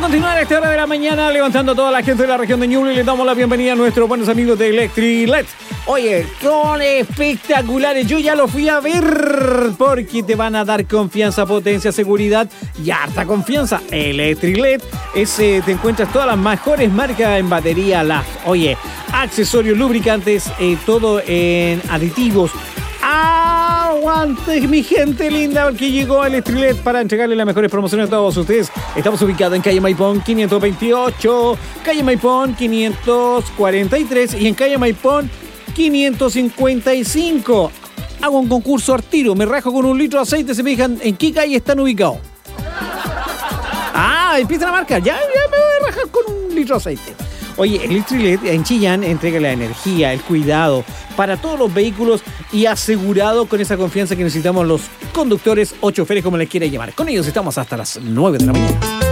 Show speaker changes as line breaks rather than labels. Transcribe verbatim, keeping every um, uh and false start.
continuar a esta hora de la mañana levantando a toda la gente de la región de Ñuble y le damos la bienvenida a nuestros buenos amigos de Electrilet. Oye, son espectaculares, yo ya lo fui a ver porque te van a dar confianza, potencia, seguridad y harta confianza. Electrilet es, eh, te encuentras todas las mejores marcas en batería, las, oye, accesorios, lubricantes, eh, todo en aditivos. Aguante, mi gente linda, porque llegó Electrilet para entregarle las mejores promociones a todos ustedes. Estamos ubicados en calle Maipón quinientos veintiocho, calle Maipón quinientos cuarenta y tres y en calle Maipón quinientos cincuenta y cinco. Hago un concurso al tiro, me rajo con un litro de aceite, se fijan en qué calle están ubicados. Ah, empiezan a marcar, ya, ya me voy a rajar con un litro de aceite. Oye, Electrilet en Chillán entrega la energía, el cuidado para todos los vehículos y asegurado con esa confianza que necesitamos los conductores o choferes, como les quiera llamar. Con ellos estamos hasta las nueve de la mañana.